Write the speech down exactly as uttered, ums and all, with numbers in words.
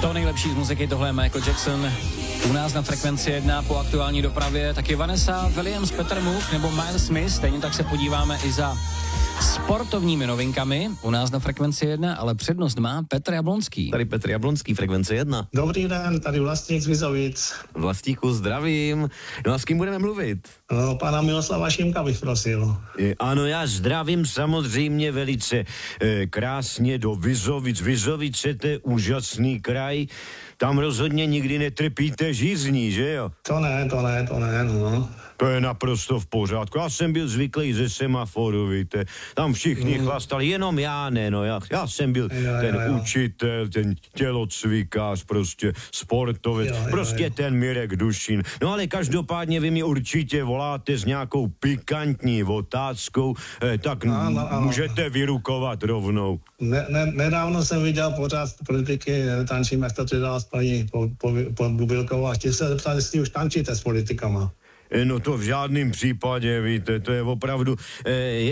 To nejlepší z muziky, tohle je Michael Jackson. U nás na Frekvenci jedna po aktuální dopravě taky Vanessa Williams, Peter Moog nebo Miles Smith. Stejně tak se podíváme i za sportovními novinkami u nás na Frekvenci jedna, ale přednost má Petr Jablonský. Tady Petr Jablonský, Frekvence jedna. Dobrý den, tady Vlastník z Vizovic. Vlastíku, zdravím. No a s kým budeme mluvit? No, pana Miloslava Šimka bych prosil. E, ano, já zdravím samozřejmě velice e, krásně do Vizovic. Vizovice, to je úžasný kraj. Tam rozhodně nikdy netrpíte žízní, že jo? To ne, to ne, to ne, no. To je naprosto v pořádku. Já jsem byl zvyklý ze semaforu, víte. Tam všichni mm. chlastali, jenom já ne, no. Já, já jsem byl jo, ten jo, jo. učitel, ten tělocvikář, prostě sportovec, Jo, jo, prostě jo. ten Mirek Dušín. No ale každopádně vy mi určitě voláte s nějakou pikantní otázkou, eh, tak Ano, ano. můžete vyrukovat rovnou. Ne, ne, nedávno jsem viděl pořád politiky, tančím, jak to předala s paní po, po, po Bubilkovou a chtěl se zeptat, jestli už tančíte s politikama. No to v žádném případě, víte, to je opravdu, eh,